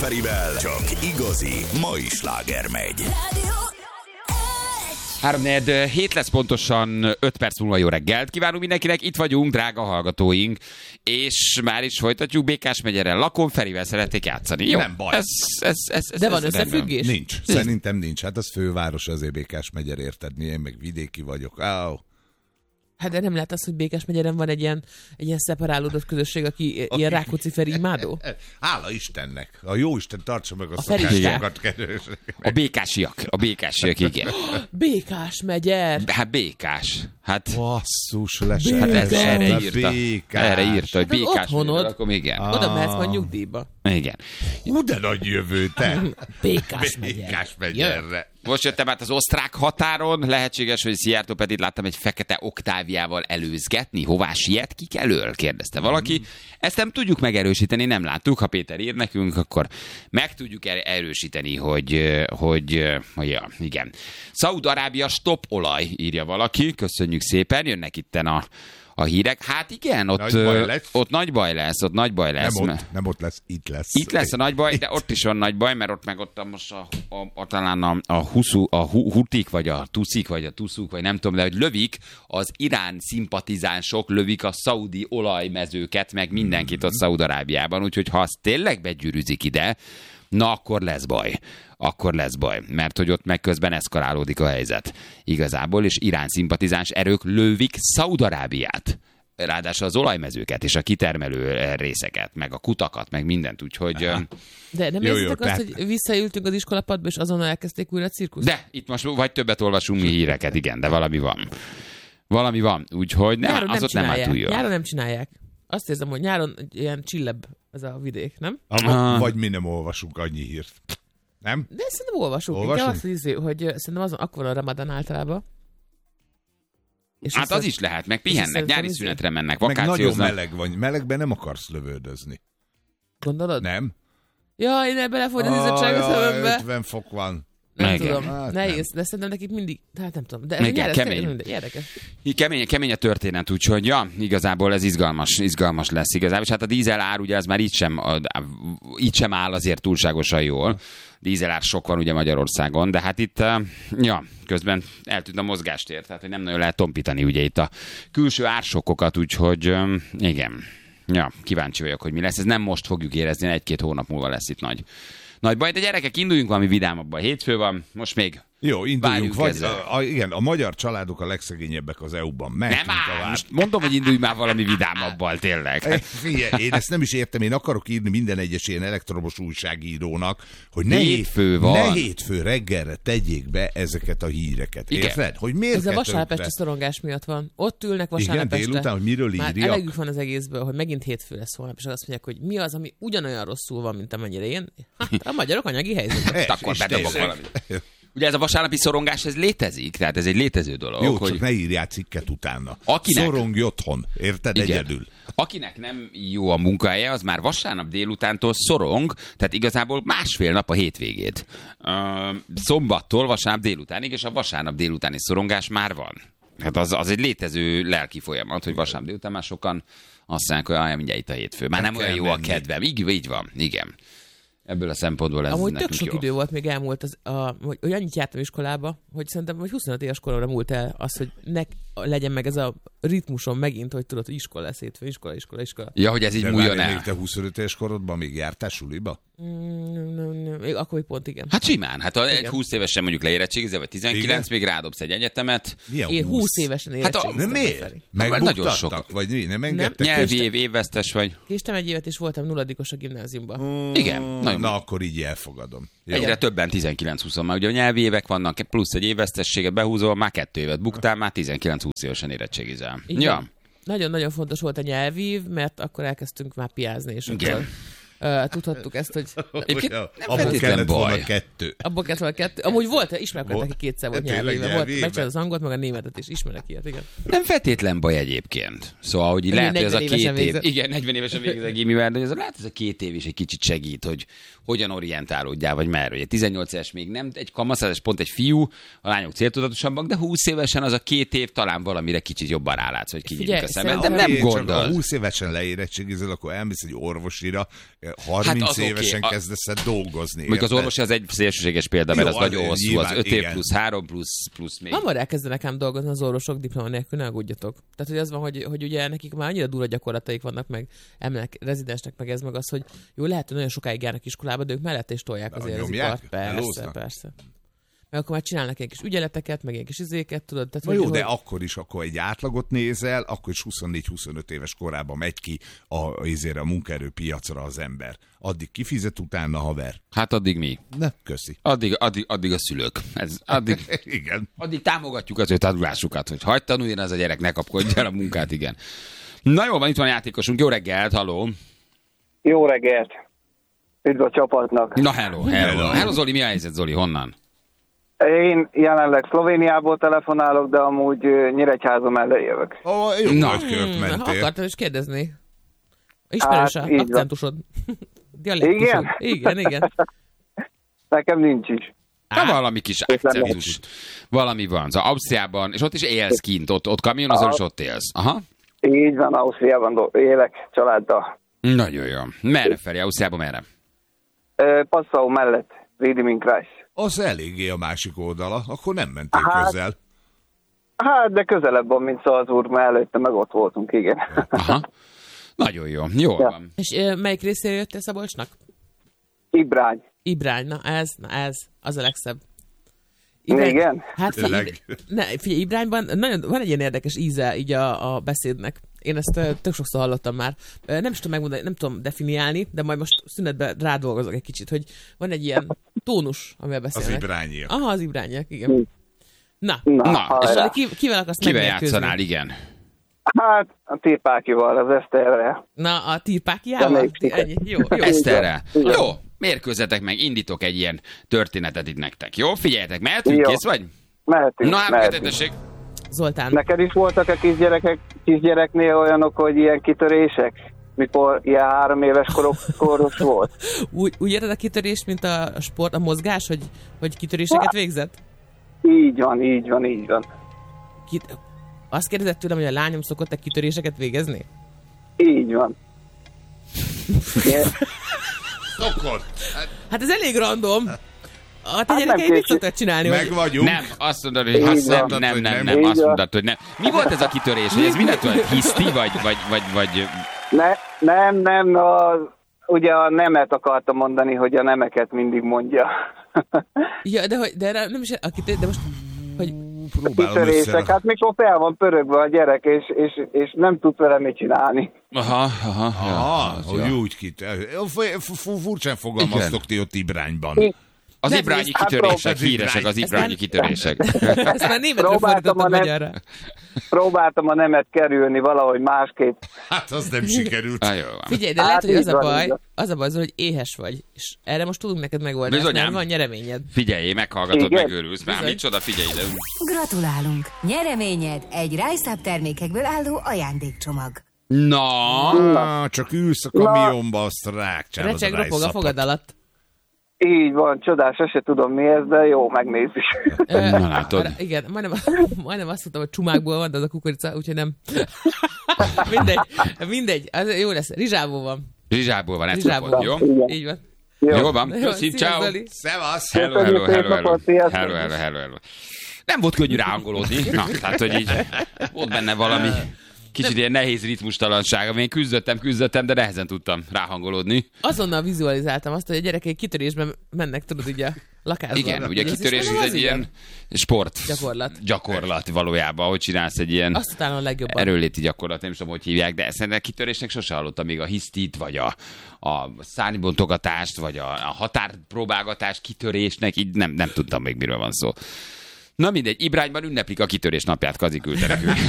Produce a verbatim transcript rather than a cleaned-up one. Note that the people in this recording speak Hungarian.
Ferivel csak igazi mai sláger megy. három hét lesz pontosan, öt perc múlva jó reggelt. Kívánunk mindenkinek, itt vagyunk, drága hallgatóink, és már is folytatjuk. Békás megyeren lakom, Ferivel szeretnék játszani. Jó, nem baj. Ez, ez, ez, ez, De van ez összefüggés? Nincs. Szerintem nincs. Hát az főváros, azért Békás megyer, érted? Én meg vidéki vagyok. Áó. Hát de nem lehet az, hogy Békás megyeren van egy ilyen, egy ilyen szeparálódott közösség, aki ilyen Rákóczi Feri imádó? Hála Istennek. A Jóisten tartsa meg a, A szokásokat. A békásiak, a békásiak, igen. Békás megyer! Hát békás. Hát, Basszus, lesett. hát ez, Békás. erre írta. Békás. Erre írta, hogy Hát az békás. otthonod. megyeren lakom, igen. Ah. Oda mehetsz majd nyugdíjba. Igen. Hú, de nagy jövő, te. Békás megyer. Békás megyerre. Most jöttem át az osztrák határon, lehetséges, hogy Szijjártó Petit láttam egy fekete oktáviával előzgetni. Hová siet, kik elől? Kérdezte valaki. Ezt nem tudjuk megerősíteni, nem láttuk. Ha Péter ír nekünk, akkor meg tudjuk er- erősíteni, hogy, hogy, hogy ja, igen. Szaúd-Arábia stop olaj, írja valaki. Köszönjük szépen, jönnek itten a A hírek, hát igen, ott nagy baj lesz. ott nagy baj lesz, ott nagy baj lesz. Nem mert- ott, nem ott lesz, itt lesz. Itt lesz a nagy baj, de ott is van nagy baj, mert ott meg ott a, most a, a, a talán a, a, huszú, a hu, hutik, vagy a tuszik, vagy a tuszuk, vagy nem tudom, de hogy lövik, az Irán szimpatizánsok lövik a szaudi olajmezőket, meg mindenkit ott Szaúd-Arábiában, úgyhogy ha az tényleg begyűrűzik ide, na akkor lesz baj. Akkor lesz baj, mert hogy ott meg közben eszkalálódik a helyzet igazából, és Irán szimpatizáns erők lövik Szaúd-Arábiát. Ráadásul az olajmezőket és a kitermelő részeket, meg a kutakat, meg mindent, úgyhogy... Aha. De nem Jó, jó, érzitek azt, tehát- hogy visszaültünk az iskolapadba, és azonnal elkezdték újra a cirkuszt? De itt most vagy többet olvasunk mi híreket, igen, de valami van. Valami van, úgyhogy nem, Nyáron az nem ott nem áll csinálják. túl jól. Nyáron nem csinálják. Azt érzem, hogy nyáron ilyen csillebb ez a vidék, nem? Ah. Vagy mi nem olvasunk annyi hírt. Nem? De szerintem olvasunk. Olvasunk? Inkább azt, hogy, izé, hogy szerintem azon akkor a Ramadan általában. És Hát azt- az is lehet, meg és pihennek, szerintem nyári izé- szünetre mennek, Meg nagyon vakációznak. meleg van. Melegben nem akarsz lövöldözni. Gondolod? Nem? Ja, én belefolyt az izzadság a Ah, jaj, szemembe. ötven fok van. Nem Igen. tudom. Hát Nehéz, de szerintem nekik mindig, hát nem tudom. De ez Igen, nyár, ez kemény. tényleg mindegy, érdekes. Így Kemény, kemény a történet, úgyhogy ja, igazából ez izgalmas, izgalmas lesz igazából. És hát a dízel ár ugye ez már így sem, a- így sem áll azért túlságosan jól. Dízelár sok van ugye Magyarországon, de hát itt, uh, ja, közben eltűnt a mozgástér, tehát hogy nem nagyon lehet tompítani ugye itt a külső ársokkokat, úgyhogy um, igen. Ja, kíváncsi vagyok, hogy mi lesz. Ez nem most fogjuk érezni, egy-két hónap múlva lesz itt nagy, nagy baj. De gyerekek, induljunk valami vidámabban. Hétfő van, most még Jó, induljunk. Várjuk Vagy, ezzel. a, a, igen, a magyar családok a legszegényebbek az é u-ban. nem Mehetünk áll, tovább. most mondom, hogy indulj már valami vidámabbal, tényleg. Eh, Figyelj, én ezt nem is értem, én akarok írni minden egyes ilyen elektromos újságírónak, hogy ne, Hétfő hét- van. ne hétfő reggelre tegyék be ezeket a híreket. Igen. Érted? Hogy miért Ez a kell vasárnapesti többet? szorongás miatt van. Ott ülnek Igen, vasárnap este. délután, hogy miről Már írjak. elegük van az egészből, hogy megint hétfő lesz holnap, és azt mondják, hogy mi az, ami ugyanolyan rosszul van, mint amennyire én. Hát, a magyarok anyagi helyzetben. Ez, akkor és bedobok tényleg. valamit. Ugye ez a vasárnapi szorongás, ez létezik, tehát ez egy létező dolog. Jó, hogy csak ne írjál cikket utána. Akinek- Szorongj otthon, érted? Igen. Egyedül. Akinek nem jó a munkahelye, az már vasárnap délutántól szorong, tehát igazából másfél nap a hétvégét. Uh, szombattól vasárnap délutánig, és a vasárnap délutáni szorongás már van. Hát az, az egy létező lelki folyamat, hogy vasárnap délután már sokan azt mondják, hogy ah, mindjárt itt a hétfő. Már Nem nem olyan kell jó a menni. kedvem. Így, így van, igen. Ebből a szempontból ez Amúgy tök nekünk sok jó. idő volt még elmúlt, az, a, hogy, hogy annyit jártam iskolába, hogy szerintem hogy huszonöt éves koromra múlt el az, hogy ne legyen meg ez a ritmusom megint, hogy tudod, hogy iskola lesz hétfő, iskola, iskola, iskola. Ja, hogy ez így De múljon várj, el. még te huszonöt éves korodban még jártál suliba? Mm, nem, nem, még akkor még pont igen. Hát simán, hát ha egy Igen. húsz évesen mondjuk leérettségizel, vagy tizenkilenc, Igen. még rádobsz egy egyetemet. Milyen Én húsz évesen Hát a- érettségiztem. Nem miért? Feri. Megbuktattak? nagyon sok. Vagy mi? Nem engedtek? Nyelvi év, évvesztes vagy. Késtem egy évet, és voltam nulladikos a gimnáziumban. Igen, nagyon. Na, akkor így elfogadom. Jó. Egyre többen tizenkilenc-húsz, már ugye a nyelvi évek vannak, plusz egy évvesztességet behúzol, már kettő évet buktál, már tizenkilenc-húsz évesen érettségizel. Igen. Ja, Nagyon-nagyon fontos volt a nyelvív, mert akkor elkezdtünk már piázni, és Igen. akkor uh, tudhattuk ezt, hogy Egyébként Olyan, nem abból feltétlen kellett volna baj. kettő. abból kellett volna kettő. Amúgy volt, ismerek, Volt. aki kétszer volt Tényleg nyelvéve. Volt, nyelvéve? megcsinálta az angolt, meg a németet is. Ismerek ilyet, igen. nem feltétlen baj egyébként. Szóval, hogy Én lehet, hogy ez a negyven évesen két év... végzett. Igen, negyven évesen végzett a gimivel, de ez a, lehet, ez a két év is egy kicsit segít, hogy hogyan orientálódjál, vagy merre. Ugye tizennyolc éves még nem egy kamasz, ez pont egy fiú, a lányok céltudatosabbak, de húsz évesen az a két év talán valamire kicsit jobban rálátsz, hogy kinyílik Figyelj, a szemed, de szerintem- nem Én csak gondolsz. ha húsz évesen leérettségizel, akkor elmész egy orvosira, harminc Hát az évesen oké. A- kezdesz el dolgozni. Mondjuk az érted? orvosi az egy szélsőséges példa, mert Jó, az nagyon az- hosszú, nyilván, az öt év igen. plusz három plusz, plusz még. Hamar elkezdenek ám dolgozni az orvosok diploma nélkül, ne aggódjatok. Tehát, hogy az van, hogy, hogy ugye nekik már annyira durva gyakorlataik vannak, meg emelek, rezidensnek, meg ez meg az, hogy jó, lehet, hogy nagyon sokáig járnak iskolába, de ők mellett is tolják azért az nyomják? ipart. Persze, Melóznak? persze. Meg akkor már csinálnak ilyen kis ügyeleteket, meg ilyen kis izéket, tudod. Tehát, Na hogy, jó, de hogy... akkor is, akkor egy átlagot nézel, akkor is huszonnégy-huszonöt éves korában megy ki a, izére, a munkaerőpiacra az ember. Addig kifizet, utána haver. Hát addig mi? Ne, köszi. Addig, addig, addig a szülők. Ez, addig, Igen. addig támogatjuk az ő tanulásukat, hogy hagyd tanuljon az a gyerek, ne kapkodja el a munkát, igen. Na jó, van, itt van a játékosunk. Jó reggelt, halló. Jó reggelt! Üdv a csapatnak! Na hello, hello. Hello. Hello Zoli, mi a helyzet, Zoli, honnan? Én jelenleg Szlovéniából telefonálok, de amúgy ö, Nyíregyháza mellé jövök. Ó, jó Na. nagy kört Hmm, mentél. akartam is kérdezni. Ismerős Hát, a így van. akcentusod. Dialektusod. Igen? Igen, igen. Nekem nincs is. Hát valami kis akcentus. Valami van. Szóval Ausztriában, és ott is élsz kint, ott, ott kamionozol, és ott élsz. Aha. Így van, Ausztriában do- élek családdal. Nagyon jó. Merre felé? Ausztriában merre? Ö, Passau mellett, Wiediming-Kreis. Az eléggé a másik oldala, akkor nem mentél Hát- közel. Hát, de közelebb van, mint Salzburg, mert előtte meg ott voltunk, igen. Aha. Nagyon jó. Jól Ja. van. És ö, melyik részére jöttél Szabolcsnak? Ibrány. Ibrány, na ez, na ez, az a legszebb. Igen? Hát figyelj, Tényleg. ne, figyelj, Ibrányban nagyon, van egy ilyen érdekes íze így a, a beszédnek. Én ezt ö, tök sokszor hallottam már. Ö, Nem is tudom megmondani, nem tudom definiálni, de majd most szünetben rádolgozok egy kicsit, hogy van egy ilyen tónus, amivel Az beszélnek. ibrányiak. Aha, az ibrányiak, igen. Na, Na, Na, hajrá. és Zoli, ki, kivel akarsz Kivel megmérkőzni? játszanál, igen. Hát, a Tirpákival, az Eszterrel. Na, a tirpákiával? Reméljük, Ennyi, jó, jó. Eszterrel. Igen. Jó, mérkőzzetek meg, indítok egy ilyen történetet itt nektek. Jó, figyeljetek, mehetünk, Jó. kész vagy? Mehetünk, Na hát, mehetünk. tessék. Zoltán, Neked is voltak a kisgyerekek, kisgyereknél olyanok, hogy ilyen kitörések? Mikor ilyen három éves korok, koros volt? úgy, úgy érted a kitörést, mint a sport, a mozgás, hogy, hogy kitöréseket végzett? Így van, így van, így van. Kit... Azt kérdezett tőlem, hogy a lányom szokott-e kitöréseket végezni? Így van. Igen. Szokott. Hát ez elég random. A te Hát gyerekeid nem mit készít. szoktak csinálni? Meg Hogy... vagyunk. Nem, azt mondod, hogy Így azt nem, van. nem, nem, nem, Így azt van. mondod, hogy nem. Mi volt ez a kitörés? Hogy ez mindent volt hiszti, vagy, vagy, vagy, vagy... Ne, nem, nem, a, ugye a nemet akartam mondani, hogy a nemeket mindig mondja. Ja, de, hogy, de erre nem is... A kitör... De most... Hogy... Próbálom Kitörések, összerakni. hát mikor fel van pörögve a gyerek, és, és, és nem tud vele mit csinálni. Aha, aha, Aha, az hogy jó. úgy kit. Furcsán fogalmaztok ti ott Ibrányban. Az Nem, ibrányi ez- kitörések hát, híresek, az ez ibrányi nem- kitörések. Ezt már németre Próbáltam fordítottam a nem- magyarra. Próbáltam a nemet kerülni valahogy másképp. Hát az nem sikerült. Na, jó van. Figyelj, de Hát lehet, hogy az így a van, baj, így van. az a baj, Zoli, hogy éhes vagy. És erre most tudunk neked megoldást, Bizonyám. mert van nyereményed. Figyelj, meghallgatod, Igen. megőrülsz. Már Bizony. micsoda, figyelj ide. Gratulálunk! Nyereményed egy Rise Up termékekből álló ajándékcsomag. Na, Ah, csak ülsz a kamionba, azt rákcsálod Recseg a ropog a rájszapot. fogad alatt. Így van, csodás, se tudom mi ez, de jó, megnézzük. Ö, Na, látod. arra- Igen, majdnem, majdnem azt mondtam, hogy csumákból van, de az a kukorica, úgyhogy nem. mindegy, mindegy, az jó lesz. Rizsából van. Rizsából van, ezt Rizsából kapod, van. jó? Igen. Így van. Jó van, Jó, köszi, szia, ciao. Zoli. Szevasz! Hello, hello, Köszönjük, hello, szép hello. napot, sziasztok. Hello, hello, hello, hello. Nem volt könnyű ráhangolódni. Na, tehát, hogy így volt benne valami kicsit ilyen nehéz ritmustalanság, amin küzdöttem, küzdöttem, de nehezen tudtam ráhangolódni. Azonnal vizualizáltam azt, hogy a gyerekek kitörésben mennek, tudod, így a lakásban. Igen, ugye Ez is kitörés nem ez az egy igen. ilyen sport. Gyakorlat. Gyakorlat valójában, hogy csinálsz egy ilyen Azt utána a legjobban. erőléti gyakorlat, nem is tudom, hogy hívják, de szerintem kitörésnek sose hallottam még a hisztit, vagy a, a szárnybontogatást, vagy a, a határpróbálgatást kitörésnek, így nem, nem tudtam még miről van szó. Na mindegy, Ibrányban ünneplik a kitörés napját, Kazi küldte nekünk.